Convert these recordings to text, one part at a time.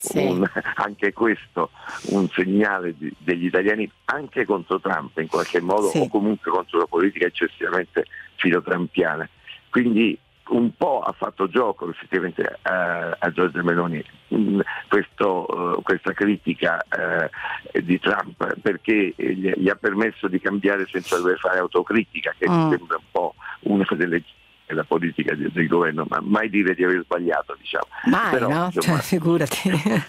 Sì. anche questo un segnale degli italiani anche contro Trump in qualche modo, Sì. o comunque contro la politica eccessivamente filotrampiana. Quindi un po' ha fatto gioco effettivamente a Giorgia Meloni questa critica di Trump, perché gli ha permesso di cambiare senza dover fare autocritica, che mi sembra un po' una delle la politica del governo, ma mai dire di aver sbagliato, diciamo. Mai, Però, no? insomma, Figurati.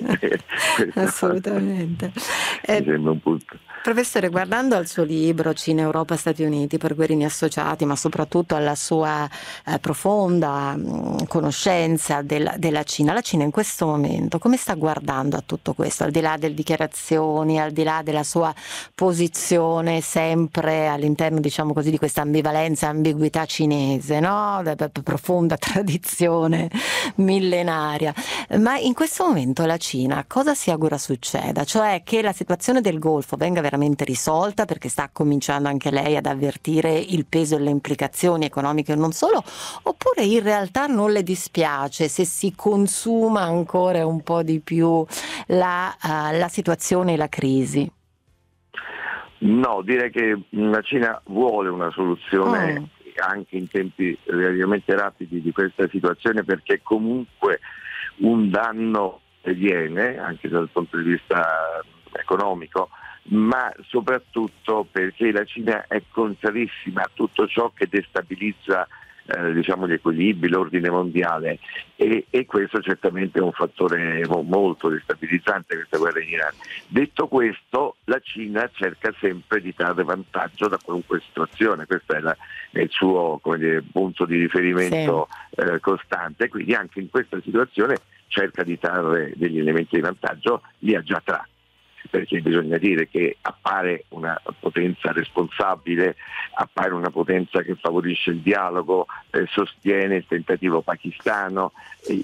Assolutamente. Mi sembra un punto. Professore, guardando al suo libro Cina, Europa, Stati Uniti per Guerini Associati, ma soprattutto alla sua profonda conoscenza della Cina, la Cina in questo momento come sta guardando a tutto questo, al di là delle dichiarazioni, al di là della sua posizione sempre all'interno, diciamo così, di questa ambivalenza, ambiguità cinese, no? Profonda tradizione millenaria. Ma in questo momento la Cina cosa si augura succeda? Cioè che la situazione del Golfo venga veramente risolta, perché sta cominciando anche lei ad avvertire il peso e le implicazioni economiche non solo, oppure in realtà non le dispiace se si consuma ancora un po' di più la situazione e la crisi? No, direi che la Cina vuole una soluzione anche in tempi relativamente rapidi di questa situazione, perché comunque un danno viene anche dal punto di vista economico, ma soprattutto perché la Cina è contrarissima a tutto ciò che destabilizza diciamo gli equilibri, l'ordine mondiale, e questo certamente è un fattore molto destabilizzante, questa guerra in Iran. Detto questo, la Cina cerca sempre di trarre vantaggio da qualunque situazione, questo è il suo, come dire, punto di riferimento costante, quindi anche in questa situazione cerca di trarre degli elementi di vantaggio, li ha già tratti, perché bisogna dire che appare una potenza responsabile, appare una potenza che favorisce il dialogo, sostiene il tentativo pakistano.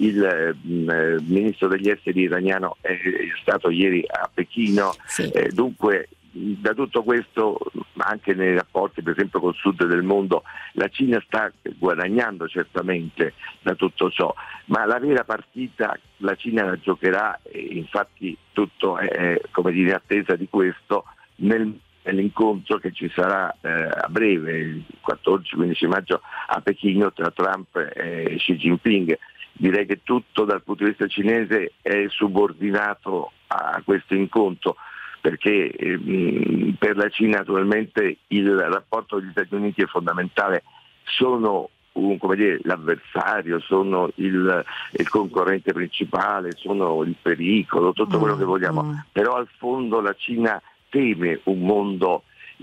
Il ministro degli esteri iraniano è stato ieri a Pechino, dunque da tutto questo, anche nei rapporti per esempio col sud del mondo, la Cina sta guadagnando certamente da tutto ciò, ma la vera partita la Cina la giocherà, e infatti tutto è come dire in attesa di questo nell'incontro che ci sarà a breve, il 14-15 maggio a Pechino, tra Trump e Xi Jinping. Direi che tutto dal punto di vista cinese è subordinato a questo incontro, perché per la Cina naturalmente il rapporto con gli Stati Uniti è fondamentale, sono come dire, l'avversario, sono il concorrente principale, sono il pericolo, tutto quello che vogliamo, però al fondo la Cina teme un mondo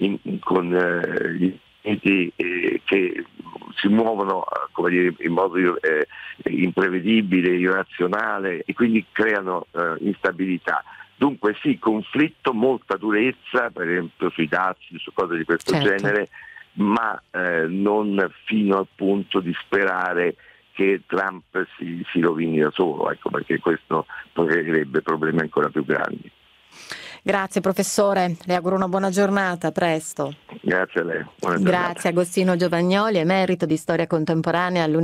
con gli Stati Uniti che si muovono come dire, in modo imprevedibile, irrazionale, e quindi creano instabilità. Dunque sì, conflitto, molta durezza, per esempio sui dazi, su cose di questo genere, ma non fino al punto di sperare che Trump si rovini da solo, ecco, perché questo creerebbe problemi ancora più grandi. Grazie professore, le auguro una buona giornata, a presto. Grazie a lei. Buona Grazie giornata. Agostino Giovagnoli, emerito di storia contemporanea all'Università